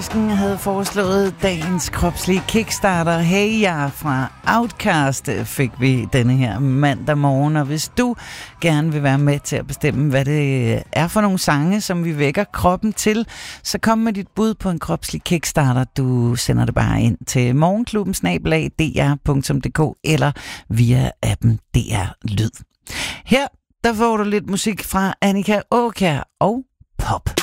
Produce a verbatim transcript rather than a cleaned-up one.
Jeg havde foreslået dagens kropslige kickstarter. Hey ja, fra Outcast fik vi denne her mandag morgen. Og hvis du gerne vil være med til at bestemme, hvad det er for nogle sange, som vi vækker kroppen til, så kom med dit bud på en kropslig kickstarter. Du sender det bare ind til morgenklubben snabel-a d r punktum d k eller via appen D R Lyd. Her der får du lidt musik fra Annika Aakjær og Pop.